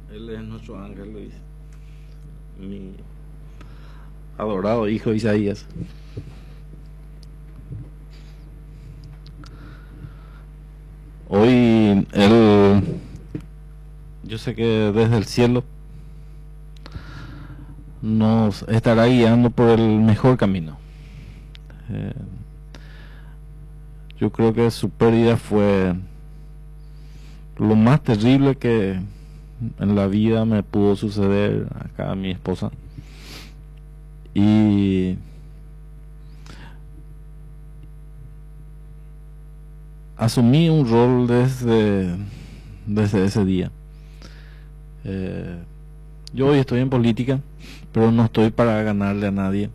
Él es nuestro ángel, Luis. Mi adorado hijo Isaías. Hoy él, yo sé que desde el cielo nos estará guiando por el mejor camino. Yo creo que su pérdida fue lo más terrible que en la vida me pudo suceder acá a mi esposa. Y asumí un rol desde ese día. Yo hoy estoy en política, pero no estoy para ganarle a nadie.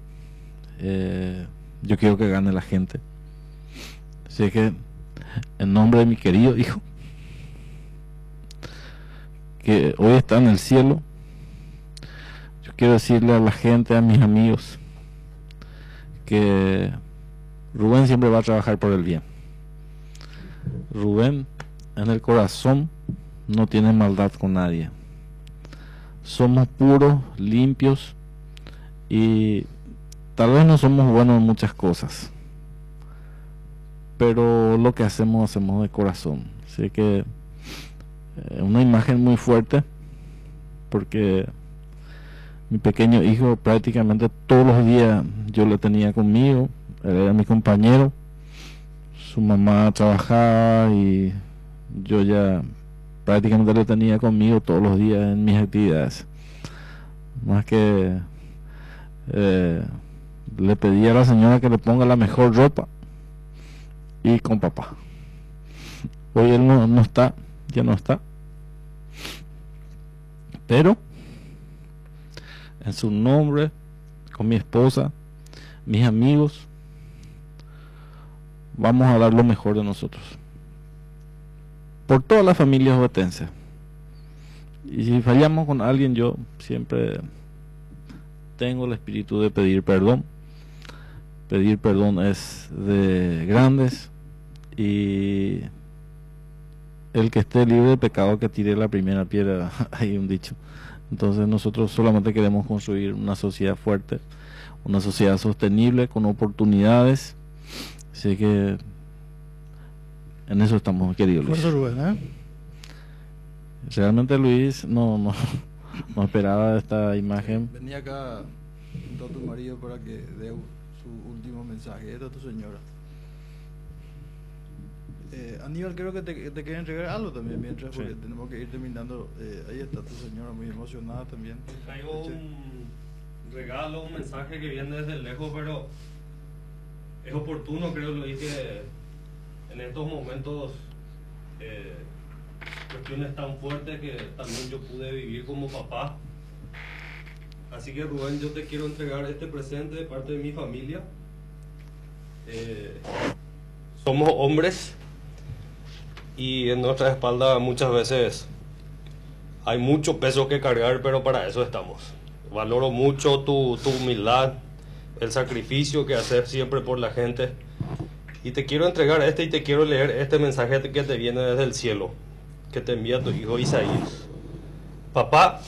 Yo quiero que gane la gente. Así que, en nombre de mi querido hijo, que hoy está en el cielo, yo quiero decirle a la gente, a mis amigos, que Rubén siempre va a trabajar por el bien. Rubén en el corazón no tiene maldad con nadie. Somos puros, limpios, y tal vez no somos buenos en muchas cosas, pero lo que hacemos de corazón. Así que una imagen muy fuerte, porque mi pequeño hijo prácticamente todos los días yo lo tenía conmigo. Él era mi compañero, su mamá trabajaba y yo ya prácticamente lo tenía conmigo todos los días en mis actividades. Más que le pedí a la señora que le ponga la mejor ropa y con papá. Hoy él no está, ya no está, pero en su nombre, con mi esposa, mis amigos, vamos a dar lo mejor de nosotros por todas las familias ovetenses. Y si fallamos con alguien, yo siempre tengo el espíritu de pedir perdón. Pedir perdón es de grandes, y el que esté libre de pecado que tire la primera piedra, hay un dicho. Entonces nosotros solamente queremos construir una sociedad fuerte, una sociedad sostenible, con oportunidades. Así que en eso estamos, querido Luis. Realmente Luis no esperaba esta imagen. Venía acá junto a tu marido para que dé su último mensaje. Esta es tu señora. Aníbal, creo que te quiere entregar algo también mientras, porque sí, tenemos que ir terminando. Ahí está tu señora muy emocionada también. Traigo un regalo, un mensaje que viene desde lejos, pero es oportuno, creo, Luis, que en estos momentos cuestiones tan fuertes que también yo pude vivir como papá. Así que Rubén, yo te quiero entregar este presente de parte de mi familia. Somos hombres y en nuestra espalda muchas veces hay mucho peso que cargar, pero para eso estamos. Valoro mucho tu humildad, el sacrificio que haces siempre por la gente, y te quiero entregar y te quiero leer este mensaje que te viene desde el cielo, que te envía tu hijo Isaías. Papá,